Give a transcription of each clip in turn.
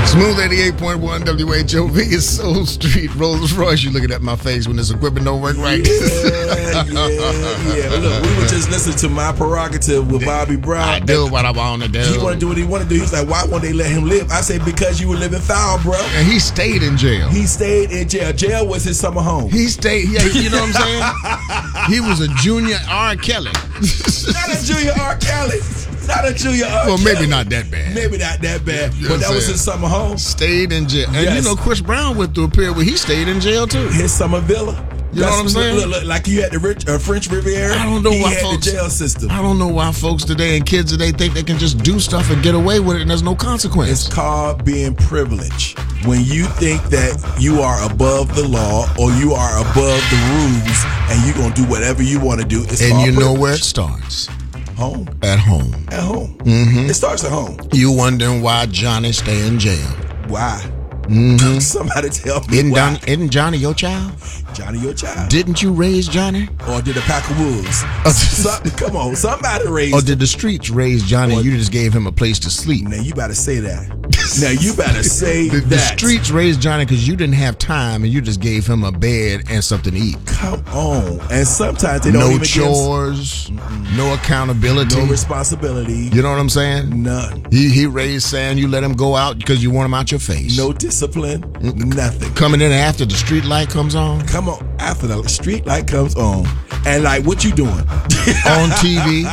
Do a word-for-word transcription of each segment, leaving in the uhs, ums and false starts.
Smooth eighty-eight point one W H O V is Soul Street, Rolls Royce. You looking at my face when this equipment don't work right. Yeah, yeah, yeah. Look, we were just listening to My Prerogative with Bobby Brown. I do what I want to do. He want to do what he want to do. He's like, why won't they let him live? I said, because you were living foul, bro. And he stayed in jail. He stayed in jail. Jail was his summer home. He stayed, yeah, you know what I'm saying? He was a junior R. Kelly. Not a junior R. Kelly. Not a junior R. Well, Kelly. maybe not that bad. Maybe not that bad. You know but that what was I'm his summer home. Stayed in jail. And Yes. you know, Chris Brown went through a period where he stayed in jail too. His summer villa. You know what I'm saying? Look, look, like you had the rich, uh, French Riviera. I don't know he why had folks, the jail system. I don't know why folks today and kids today think they can just do stuff and get away with it and there's no consequence. It's called being privileged. When you think that you are above the law or you are above the rules and you're going to do whatever you want to do, it's and called you know privilege. where it starts. Home. At home. At home. Mm-hmm. It starts at home. You wondering why Johnny stay in jail. Why? Mm-hmm. Somebody tell me isn't, why. Don, isn't Johnny your child? Johnny your child. Didn't you raise Johnny? Or did a pack of wolves? Some, come on, somebody raised Or did the streets raise Johnny and you just gave him a place to sleep? Now you better say that. Now you better say the, that. The streets raised Johnny because you didn't have time and you just gave him a bed and something to eat. Come on. And sometimes they don't no even chores, give, no accountability, no responsibility. You know what I'm saying? None. He he raised sand. You let him go out because you want him out your face. No discipline. Mm-mm. Nothing. Coming in after the street light comes on. Come on, after the street light comes on, and like, what you doing? On T V,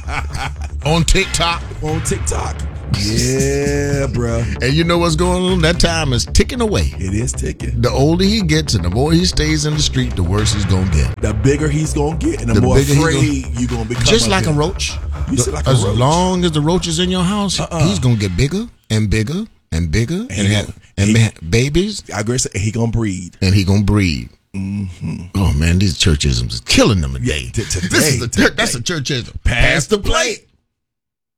on TikTok, on TikTok. Yeah, bro. And you know what's going on? That time is ticking away. It is ticking. The older he gets and the more he stays in the street, the worse he's gonna get. The bigger he's gonna get, and the, the more afraid gonna, you're gonna become. Just like there. a roach. You the, like a as roach. long as the roach is in your house, uh-uh. he's gonna get bigger and bigger and bigger and, and, have, and he, have babies. I guess he gonna breed. And he gonna breed. Mm-hmm. Oh man, these churchisms is killing them today. Yeah, t- today, this is the, today. That's a churchism. Pass the plate.